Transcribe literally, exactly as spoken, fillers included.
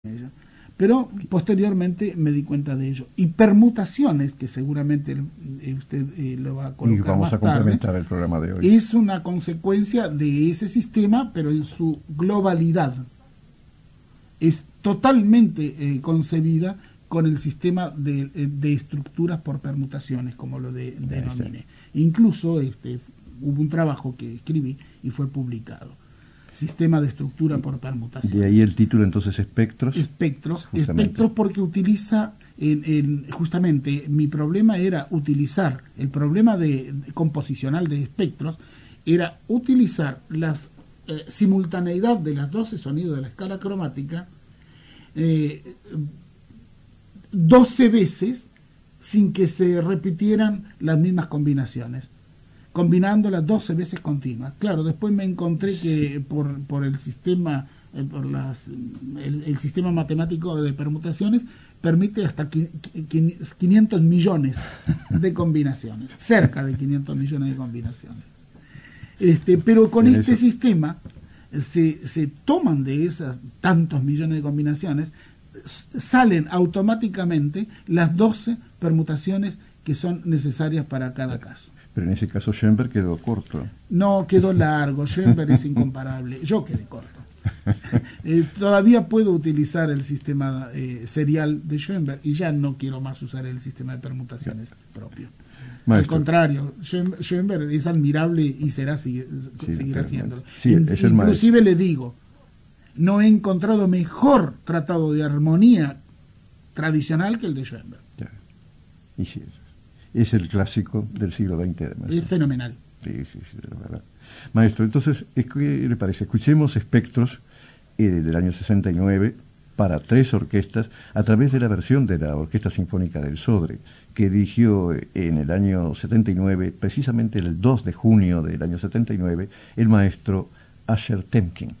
ella. Pero posteriormente me di cuenta de ello. Y permutaciones, que seguramente eh, usted eh, lo va a colocar y vamos más a complementar tarde, el programa de hoy. Es una consecuencia de ese sistema, pero en su globalidad. Es totalmente eh, concebida con el sistema de, de estructuras por permutaciones, como lo de, denominé. Incluso este, hubo un trabajo que escribí y fue publicado. Sistema de estructura por permutación. De ahí el título entonces, espectros. Espectros, justamente. espectros porque utiliza, en, en, justamente mi problema era utilizar, el problema de, de composicional de espectros era utilizar la eh, simultaneidad de las doce sonidos de la escala cromática eh, doce veces sin que se repitieran las mismas combinaciones, combinándolas doce veces continuas. Claro, después me encontré que por, por el sistema eh, por las, el, el sistema matemático de permutaciones permite hasta quinientos millones de combinaciones, cerca de quinientos millones de combinaciones. Este, pero con este sistema se, se toman de esas tantos millones de combinaciones, salen automáticamente las doce permutaciones que son necesarias para cada caso. Pero en ese caso Schoenberg quedó corto. No, quedó largo. Schoenberg es incomparable. Yo quedé corto. Eh, todavía puedo utilizar el sistema eh, serial de Schoenberg y ya no quiero más usar el sistema de permutaciones propio. Maestro. Al contrario, Schoenberg es admirable y será sigue, sí, seguirá siéndolo. Sí, In, inclusive le digo, no he encontrado mejor tratado de armonía tradicional que el de Schoenberg. Ya. Y sí, es el clásico del siglo veinte. Además. Es fenomenal. Sí, sí, sí, de verdad. Maestro, entonces, ¿qué le parece? Escuchemos Espectros eh, del año sesenta y nueve para tres orquestas a través de la versión de la Orquesta Sinfónica del Sodre, que dirigió en el año setenta y nueve, precisamente el dos de junio del año setenta y nueve, el maestro Asher Temkin.